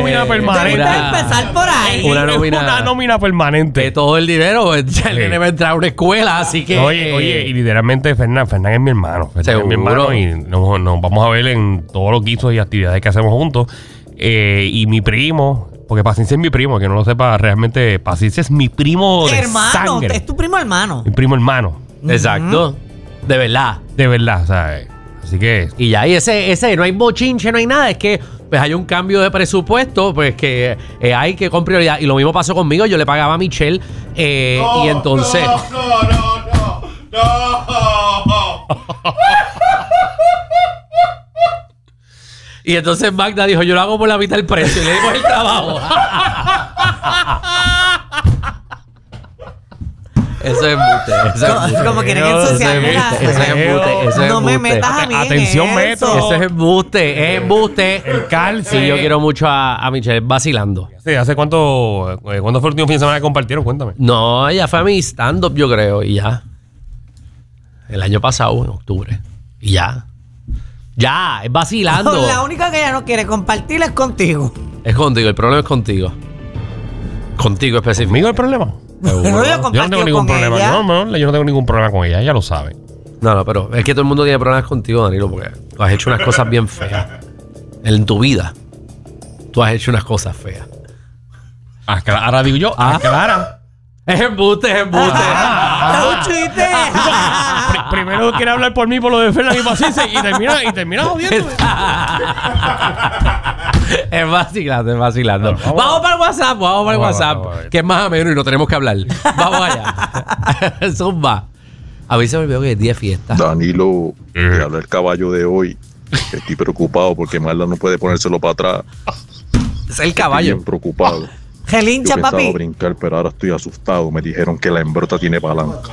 nómina permanente. Empezar por ahí. Una nómina permanente. De todo el dinero, ya el nene va a entrar a una escuela, así que... Oye, y literalmente Fernán es mi hermano. Seguro. Es mi hermano y nos vamos a ver en todos los guisos y actividades que hacemos juntos. Y mi primo, porque Paciencia es mi primo, que no lo sepa realmente, Paciencia es mi primo de sangre. Es tu primo hermano. Mi primo hermano. Exacto. De verdad. De verdad, ¿sabes? Así que... Y ya, y ese no hay bochinche, no hay nada. Es que pues hay un cambio de presupuesto, pues que hay que con prioridad. Y lo mismo pasó conmigo. Yo le pagaba a Michelle y entonces... Y entonces Magda dijo, yo lo hago por la mitad del precio. Y le dimos el trabajo. Eso es embuste. Como quieren ensuciarme. Eso es embuste. No me metas a mí Atención, en Beto. eso. Eso es embuste. Es embuste. El calce. Sí, yo quiero mucho a Michelle vacilando. Sí, ¿hace cuánto fue el último fin de semana que compartieron? Cuéntame. No, ella fue a mi stand-up, yo creo, y ya. El año pasado, en octubre. Y ya. Ya, es vacilando. La única que ella no quiere compartir es contigo. Es contigo, el problema es contigo. Contigo específico. ¿Conmigo el problema? Pero Yo no tengo ningún problema. No, yo no tengo ningún problema con ella. Ella lo sabe. No, pero es que todo el mundo tiene problemas contigo, Danilo, porque tú has hecho unas cosas bien feas. En tu vida, tú has hecho unas cosas feas. Ahora digo yo, aclara. Es embuste, es embuste. ¡Es un chiste! Primero quiere hablar por mí, por lo de Fernán y Paciencia, y termina jodiendo. Es vacilando. Vamos para el WhatsApp, que es más ameno y no tenemos que hablar. Vamos allá. Zumba. A mí se me olvidó que es día de fiesta. Danilo, que habla el caballo de hoy. Estoy preocupado porque Marla no puede ponérselo para atrás. Es el caballo. Estoy bien preocupado. Gelincha, Yo pensaba papi. brincar, pero ahora estoy asustado. Me dijeron que la hembrota tiene palanca.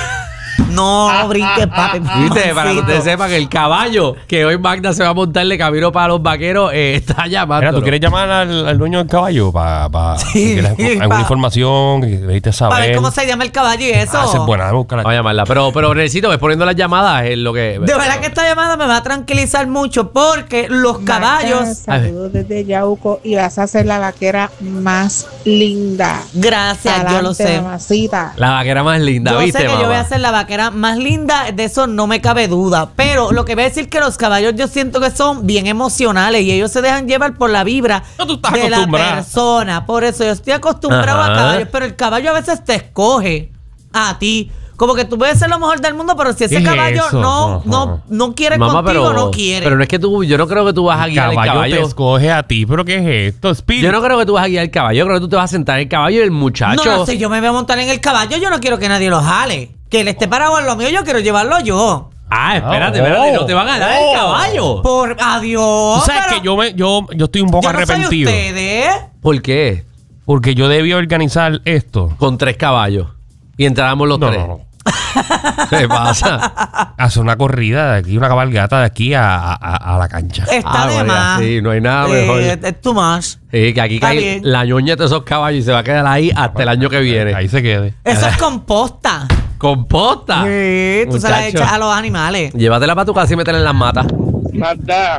No brinques, papi. Viste, para que usted sepa que el caballo que hoy Magda se va a montarle camino para los vaqueros está llamando. Mira, ¿tú quieres llamar al dueño del caballo para Sí, alguna información que debiste saber? Para ver cómo se llama el caballo y eso. Esa es buena, déjame buscarla. Vamos a llamarla. Pero necesito ves poniendo las llamadas es lo que... De verdad que esta llamada me va a tranquilizar mucho porque los caballos... Saludos desde Yauco y vas a ser la vaquera más linda. Gracias, yo lo Pa'lante, sé. La mamacita. vaquera más linda, Yo ¿viste, sé que mamá? yo voy a ser la vaquera más linda, de eso no me cabe duda. Pero lo que voy a decir que los caballos yo siento que son bien emocionales y ellos se dejan llevar por la vibra No, tú estás de la acostumbrada. persona. Por eso yo estoy acostumbrado Ajá. a caballos, pero el caballo a veces te escoge a ti. Como que tú puedes ser lo mejor del mundo, pero si ese ¿Qué es caballo eso? no quiere Mamá, contigo, no quiere. Pero no es que tú... Yo no creo que tú vas a guiar el Caballo te caballo. escoge a ti, pero ¿qué es esto? Speed. Yo no creo que tú vas a guiar el caballo. Yo creo que tú te vas a sentar en el caballo y el muchacho... No, si yo me voy a montar en el caballo, yo no quiero que nadie lo jale. Que él esté parado en lo mío, yo quiero llevarlo yo. Ah, espérate, Oh. espérate. No te van a dar el caballo. Por adiós. Tú sabes pero que yo estoy un poco yo no soy arrepentido. ustedes. ¿Por qué? Porque yo debí organizar esto. Con 3 caballos. Y entrábamos los 3. No. ¿Qué pasa? Hacer una corrida de aquí, una cabalgata de aquí a la cancha. Está de bueno, más. sí, no hay nada mejor. Es too much. Sí, que aquí Está cae bien. la ñoña de esos caballos y se va a quedar ahí hasta el año que viene. Ahí se quede. Eso es composta. ¡Composta! Sí, tú se la Muchacho. echas a los animales. Llévatela para tu casa y métela en las matas. Magda,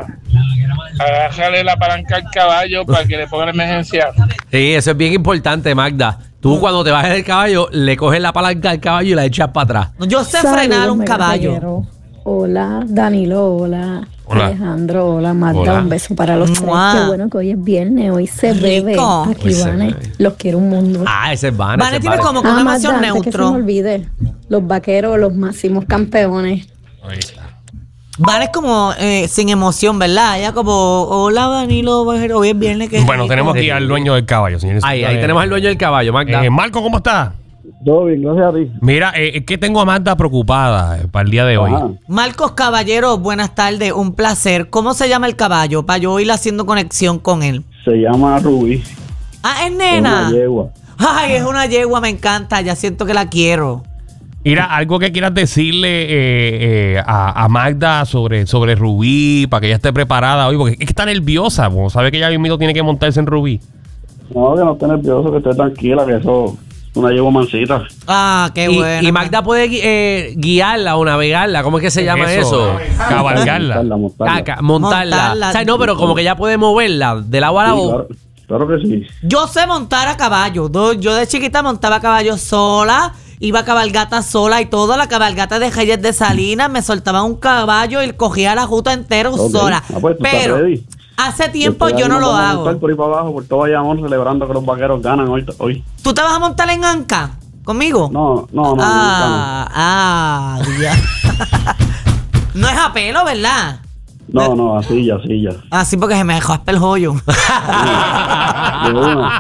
agárrale la palanca al caballo para que le ponga la emergencia. Sí, eso es bien importante, Magda. Tú cuando te bajes del caballo, le coges la palanca al caballo y la echas para atrás. Yo sé Saludos, frenar un mega caballo. reguero. Hola, Danilo, hola. Hola. Alejandro, hola, Magda, Hola. un beso para los tres. Mua. Qué bueno que hoy es viernes, hoy se bebe. Rico. Aquí Hoy se Vane, bebe. los quiero un mundo. Ah, ese es Vane. Vane tiene como que una Magda, emoción antes que se me neutro. olvide, los vaqueros, los máximos campeones. Ahí está. Vane es como sin emoción, ¿verdad? Ella como, hola Danilo, hoy es viernes. Que Bueno, tenemos aquí al dueño del caballo, señores. Ahí tenemos al dueño del caballo, Magda. Marco, ¿cómo estás? Todo bien, gracias a ti. Mira, es que tengo a Magda preocupada para el día de hoy. Ajá. Marcos Caballero, buenas tardes, un placer. ¿Cómo se llama el caballo? Para yo ir haciendo conexión con él. Se llama Rubí. Ah, es Es nena. una yegua. Ay, es una yegua, me encanta, ya siento que la quiero. Mira, algo que quieras decirle a Magda sobre Rubí, para que ella esté preparada hoy, porque es que está nerviosa, como sabe que ella mismo tiene que montarse en Rubí. No, que no esté nervioso, que esté tranquila, que eso es una yegua mansita. Ah, qué bueno. Y Magda puede guiarla o navegarla. ¿Cómo es que se llama eso? Cabalgarla. Montarla. Montarla. Montarla. O sea, no, pero como que ella puede moverla de lado a Sí, lado. claro. Claro que sí. Yo sé montar a caballo. Yo de chiquita montaba a caballo sola. Iba a cabalgata sola y todo. La cabalgata de Reyes de Salinas. Me soltaba un caballo y cogía la ruta entera sola. Pues, ¿tú estás Pero ready? hace tiempo yo no lo hago. Vamos a por ahí para abajo, por todo Bayamón, celebrando que los vaqueros ganan hoy. ¿Tú te vas a montar en Anca conmigo? No. Ya. No es a pelo, ¿verdad? No, así ya. Así porque se me dejó hasta el joyo. De una.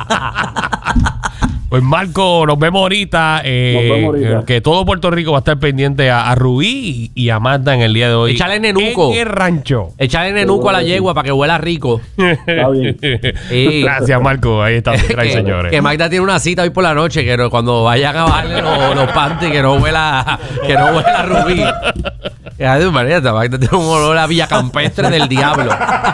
Pues Marco, nos vemos ahorita. Que todo Puerto Rico va a estar pendiente a Rubí y a Magda en el día de hoy. Échale nenuco. En el rancho. Échale nenuco a la yegua para que huela rico. Está bien. Sí. Gracias, Marco. Ahí está, señores. Que Magda tiene una cita hoy por la noche, que cuando vayan a bajarle los panties, que no huela a Rubí. Imagínate, Magda tiene un olor a Villa Campestre del diablo.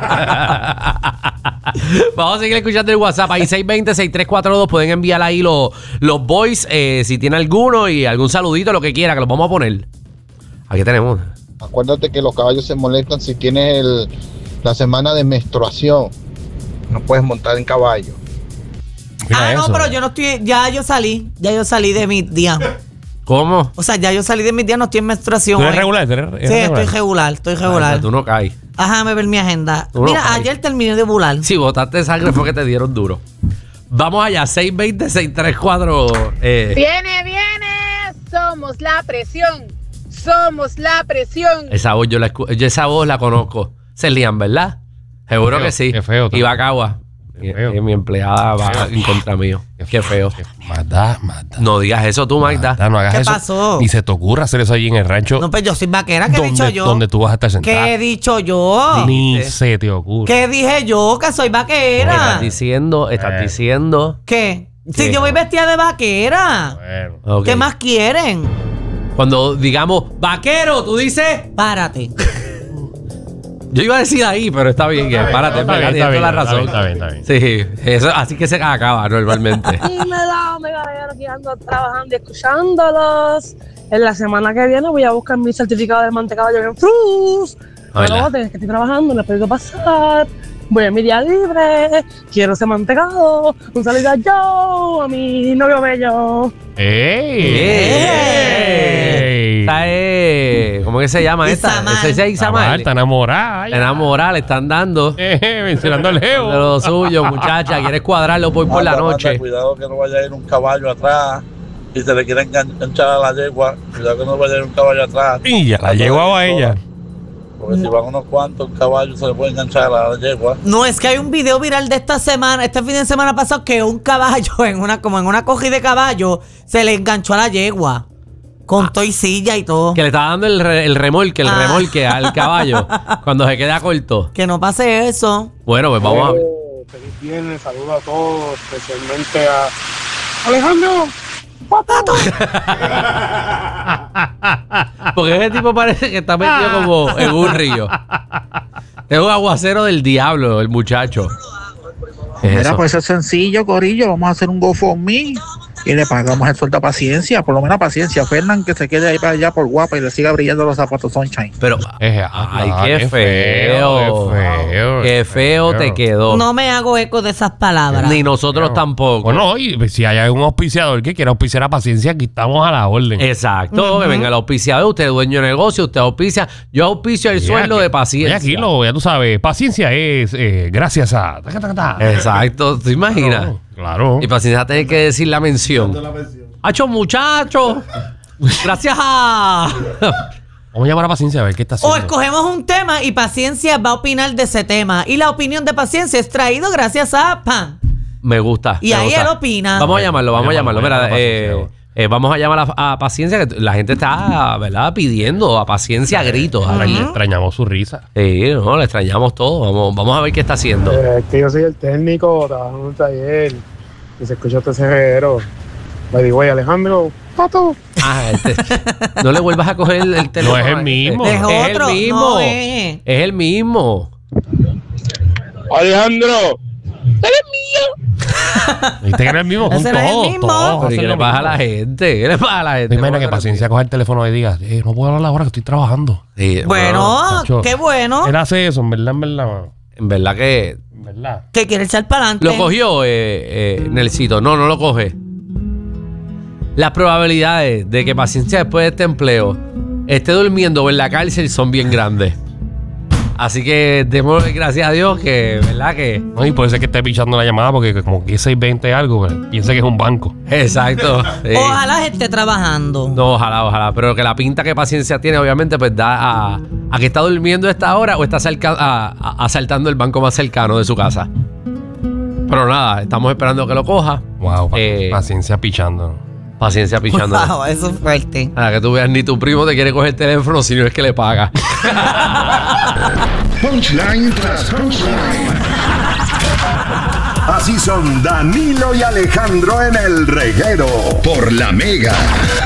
Vamos a seguir escuchando el WhatsApp. Ahí 620-6342. Pueden enviar ahí los boys, si tiene alguno, y algún saludito, lo que quiera, que los vamos a poner. Aquí tenemos. Acuérdate que los caballos se molestan si tienes la semana de menstruación. No puedes montar en caballo. Mira no, eso. pero yo no estoy. Ya yo salí de mis días. ¿Cómo? O sea, ya yo salí de mis días, no estoy en menstruación. ¿Tú eres hoy. regular? Sí, estoy regular. Ay, tú no caes. Ajá, me ver mi agenda. Tú no Mira, caes. ayer terminé de ovular. Si botaste sangre fue que te dieron duro. Vamos allá, 620-634. Viene, somos la presión. Esa voz yo esa voz la conozco. Celian, ¿verdad? Seguro Qué feo, que sí. qué feo. Y Bacagua. Qué feo. Mi empleada va en contra mío. Qué feo. Magda. No digas eso tú, Magda. No hagas ¿Qué eso. pasó? Ni se te ocurra hacer eso allí en el rancho. No, pues yo soy vaquera, ¿qué he dicho yo? Donde tú vas a estar sentada. ¿Qué he dicho yo? Ni Dijiste. se te ocurra. ¿Qué dije yo? Que soy vaquera. Estás diciendo. ¿Qué? Si ¿Qué? yo voy vestida de vaquera. Bueno. Ok. ¿Qué más quieren? Cuando digamos, vaquero, tú dices. Párate. Yo iba a decir ahí, pero está bien, que párate, Está bien, tienes toda la razón. está bien. Sí, eso, así que se acaba normalmente. Dímelo, Megadero, aquí ando trabajando y escuchándolos. En la semana que viene voy a buscar mi certificado de mantecado en Fruz. Hola. Pero que estoy trabajando, no he podido pasar. Voy a mi día libre, quiero ese mantecado. Un saludo a Joe, a mi novio bello. ¡Ey! Esta es, ¿cómo que se llama esta? Isamar. Esa es Isamar. Está enamorada. Está enamorada, le están dando de Mencionando al geo. lo suyo, muchacha. ¿Quieres cuadrarlo hoy por la noche? Cuidado que no vaya a ir un caballo atrás y se le quiera enganchar a la yegua. Cuidado que no vaya a ir un caballo atrás. Y ya la llevaba a ella. Porque si van unos cuantos caballos se le puede enganchar a la yegua. No, es que hay un video viral de esta semana, este fin de semana pasado, que un caballo, como en una cogida de caballo, se le enganchó a la yegua. Con todo y silla y todo. Que le está dando el remolque al caballo cuando se queda corto. Que no pase eso. Bueno, pues vamos a ver. Feliz viernes, saludos a todos, especialmente a Alejandro. ¡Papato! Porque ese tipo parece que está metido como en un río. Es un aguacero del diablo, el muchacho. Mira, pues es sencillo, Corillo. Vamos a hacer un GoFundMe y le pagamos el sueldo a Paciencia. Por lo menos a Paciencia. Fernan, que se quede ahí para allá por guapa y le siga brillando los zapatos Sunshine. Pero, ay, qué feo. Qué feo te quedó. No me hago eco de esas palabras. Ni nosotros tampoco. Bueno, y si hay algún auspiciador que quiera auspiciar a Paciencia, aquí estamos a la orden. Exacto, que venga el auspiciador, usted es dueño de negocio, usted auspicia. Yo auspicio el sueldo de Paciencia. Y aquí ya tú sabes, Paciencia es gracias a... Exacto, ¿te imaginas? Claro. Y Paciencia va a tener que decir la mención. ¡Hacho, muchacho! Gracias a... Vamos a llamar a Paciencia a ver qué está haciendo. O escogemos un tema y Paciencia va a opinar de ese tema. Y la opinión de Paciencia es traído gracias a PAN. Me gusta. Y me ahí gusta. él opina. Vamos a llamarlo. Mira, vamos a llamar a Paciencia, que la gente está, ¿verdad?, pidiendo a Paciencia a gritos. Extrañamos su risa. Sí, no, le extrañamos todo. Vamos a ver qué está haciendo. Es que yo soy el técnico, trabajo en un taller y se escucha este cerrero. Le digo, Alejandro, pato. No le vuelvas a coger el teléfono. No es el mismo. Es otro, el mismo. no es. Es el mismo. Alejandro, ¿Viste que era el mismo? Son Ese no es el todos, mismo. todos Pero ¿y hacen qué lo le pasa a mismo. la gente? ¿Qué le pasa a la gente? ¿Te imaginas que Paciencia coja el teléfono y diga, no puedo hablar ahora que estoy trabajando? Sí, Bueno, Chacho, qué bueno. Él hace eso, en verdad, mano. en verdad que ¿Verdad? Que quiere echar para adelante. ¿Lo cogió, Nelsito? No lo coge. Las probabilidades de que Paciencia después de este empleo esté durmiendo o en la cárcel son bien grandes. Así que démosle gracias a Dios que, ¿verdad? Que... No, y puede ser que esté pichando la llamada porque como que 620 algo, pues, piensa que es un banco. Exacto. Sí. Ojalá esté trabajando. No, ojalá. Pero que la pinta que Paciencia tiene, obviamente, pues da a que está durmiendo a esta hora o está asaltando el banco más cercano de su casa. Pero nada, estamos esperando que lo coja. Wow, Paciencia pichando. Paciencia pichando. Wow, eso es fuerte. Para que tú veas, ni tu primo te quiere coger el teléfono si no es que le paga. Punchline tras punchline. Así son Danilo y Alejandro en El Reguero por La Mega.